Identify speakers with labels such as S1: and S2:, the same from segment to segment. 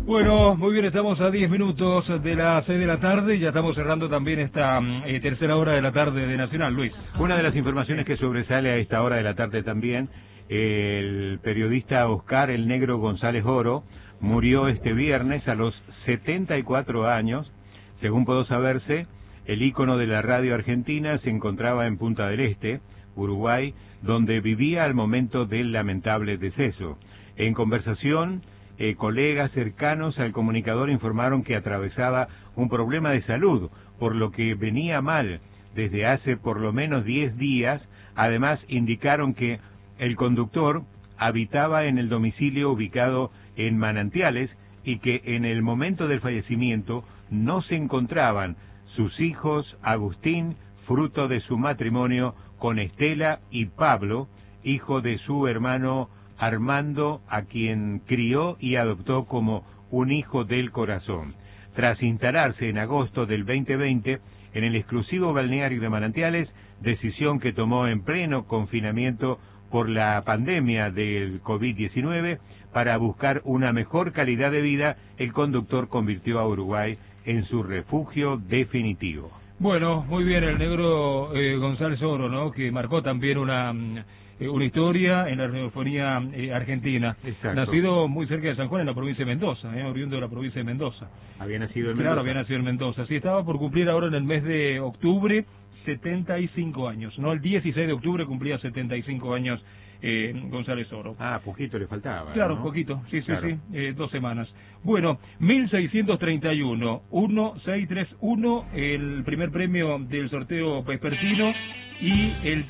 S1: Bueno, muy bien, estamos a 10 minutos de las 6 de la tarde y ya estamos cerrando también esta tercera hora de la tarde de Nacional, Luis.
S2: Una de las informaciones que sobresale a esta hora de la tarde también, el periodista Oscar El Negro González Oro murió este viernes a los 74 años. Según pudo saberse, el ícono de la radio argentina se encontraba en Punta del Este, Uruguay, donde vivía al momento del lamentable deceso. En conversación, colegas cercanos al comunicador informaron que atravesaba un problema de salud, por lo que venía mal desde hace por lo menos 10 días. Además, indicaron que el conductor habitaba en el domicilio ubicado en Manantiales y que en el momento del fallecimiento no se encontraban sus hijos Agustín, fruto de su matrimonio con Estela, y Pablo, hijo de su hermano Armando, a quien crió y adoptó como un hijo del corazón. Tras instalarse en agosto del 2020 en el exclusivo balneario de Manantiales, decisión que tomó en pleno confinamiento por la pandemia del COVID-19, para buscar una mejor calidad de vida, el conductor convirtió a Uruguay en su refugio definitivo.
S1: Bueno, muy bien, el Negro González Oro, ¿no?, que marcó también una historia en la radiofonía argentina.
S2: Exacto.
S1: Nacido muy cerca de San Juan, en la provincia de Mendoza, oriundo de la provincia de Mendoza.
S2: Había nacido en Mendoza.
S1: Claro, había nacido en Mendoza. Sí, estaba por cumplir ahora en el mes de octubre 75 años, ¿no? El 16 de octubre cumplía 75 años González Oro.
S2: Ah, poquito le faltaba.
S1: Claro,
S2: ¿no?
S1: poquito, sí,
S2: claro.
S1: sí, 2 semanas. Bueno, 1631, 1631, el primer premio del sorteo vespertino, y el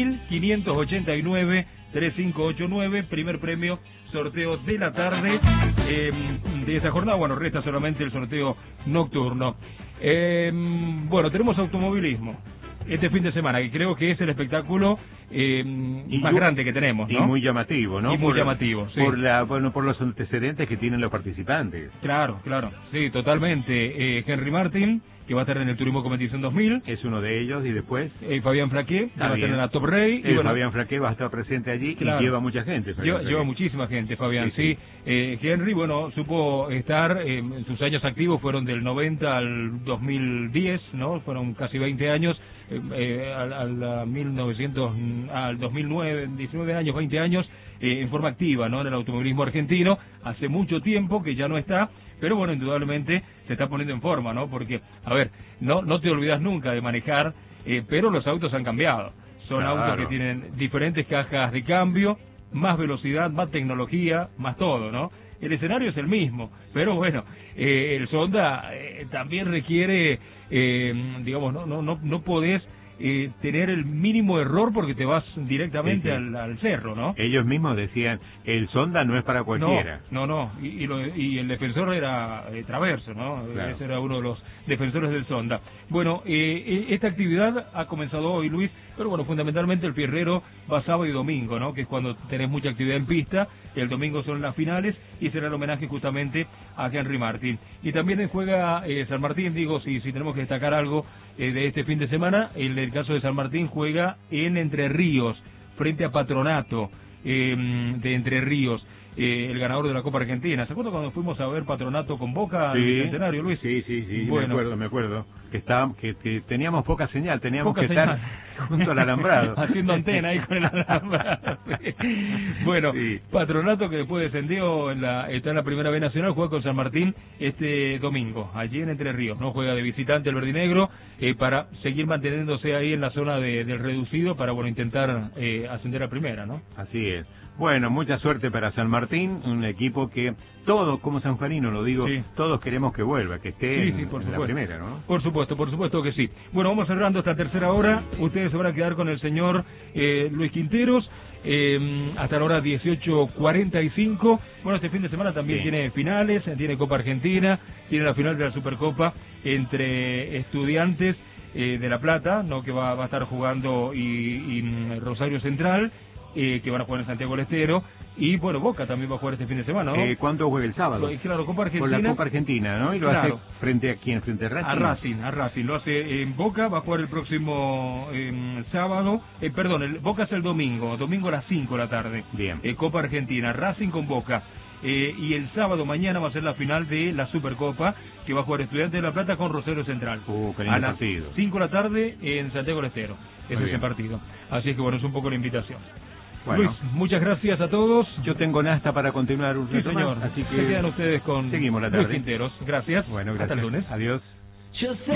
S1: 3589, 3589, primer premio sorteo de la tarde de esa jornada. Bueno, resta solamente el sorteo nocturno. Bueno, tenemos automovilismo este fin de semana, que creo que es el espectáculo más grande que tenemos, ¿no?
S2: Y muy llamativo, ¿no?
S1: Y muy llamativo, sí.
S2: Por los antecedentes que tienen los participantes.
S1: Claro, claro, sí, totalmente. Henry Martin, que va a estar en el Turismo Competición 2000.
S2: Es uno de ellos, y después
S1: Fabián Flaqué, que va a estar en la Top Rey.
S2: Y bueno, Fabián Flaqué va a estar presente allí, claro, y lleva mucha gente.
S1: Lleva muchísima gente, Fabián, sí. Henry, bueno, supo estar, sus años activos fueron del 90 al 2010, ¿no? Fueron casi 20 años, al 2009, 19 años, 20 años, en forma activa, ¿no?, en el automovilismo argentino. Hace mucho tiempo que ya no está, pero bueno, indudablemente se está poniendo en forma, ¿no? Porque, a ver, no te olvidas nunca de manejar, pero los autos han cambiado. Son
S2: claro,
S1: autos que tienen diferentes cajas de cambio, más velocidad, más tecnología, más todo, ¿no? El escenario es el mismo, pero bueno, el Sonda también requiere, digamos, no podés tener el mínimo error porque te vas directamente al cerro, ¿no?
S2: Ellos mismos decían, el Sonda no es para cualquiera.
S1: No, y el defensor era Traverso, ¿no? Claro. Ese era uno de los defensores del Sonda. Bueno, esta actividad ha comenzado hoy, Luis, pero bueno, fundamentalmente el fierrero va sábado y domingo, ¿no?, que es cuando tenés mucha actividad en pista. El domingo son las finales y será el homenaje justamente a Henry Martin. Y también juega San Martín, digo, si tenemos que destacar algo de este fin de semana, en el caso de San Martín juega en Entre Ríos, frente a Patronato de Entre Ríos, el ganador de la Copa Argentina. ¿Se acuerdan cuando fuimos a ver Patronato con Boca en el Centenario, Luis?
S2: Sí,
S1: bueno,
S2: me acuerdo. Que teníamos poca señal, teníamos que estar junto al alambrado.
S1: Haciendo antena ahí con el alambrado. Bueno, sí. Patronato, que después descendió, está en la Primera B Nacional, juega con San Martín este domingo, allí en Entre Ríos, ¿no? Juega de visitante el verdinegro, para seguir manteniéndose ahí en la zona del reducido, para, bueno, intentar ascender a primera, ¿no?
S2: Así es. Bueno, mucha suerte para San Martín, un equipo que todos, como sanjuanino lo digo, sí, todos queremos que vuelva, que esté en la primera, ¿no?
S1: Por supuesto que sí. Bueno, vamos cerrando esta tercera hora. Ustedes se van a quedar con el señor Luis Quinteros hasta la hora 18:45. Bueno, este fin de semana también tiene finales, tiene Copa Argentina, tiene la final de la Supercopa entre Estudiantes de La Plata, ¿no?, que va a estar jugando, y Rosario Central, que van a jugar en Santiago del Estero, y bueno, Boca también va a jugar este fin de semana, ¿no?
S2: ¿Cuándo juega el sábado?
S1: Claro, Copa Argentina.
S2: Por la Copa Argentina, ¿no? Y lo hace frente a quién, frente a Racing.
S1: A Racing, lo hace en Boca, va a jugar el próximo sábado, Boca es el domingo a las 5 de la tarde.
S2: Bien.
S1: Copa Argentina, Racing con Boca. y el sábado mañana va a ser la final de la Supercopa, que va a jugar Estudiantes de La Plata con Rosario Central.
S2: Qué lindo
S1: a las
S2: partido.
S1: 5 de la tarde en Santiago del Estero. Es ese partido. Así es que bueno, es un poco la invitación.
S2: Bueno.
S1: Luis, muchas gracias a todos.
S2: Yo tengo Nasta para continuar un rato
S1: señor.
S2: más, así que
S1: se quedan ustedes con
S2: seguimos la tarde.
S1: Luis Quinteros. Gracias.
S2: Bueno, gracias.
S1: Hasta el lunes.
S2: Adiós.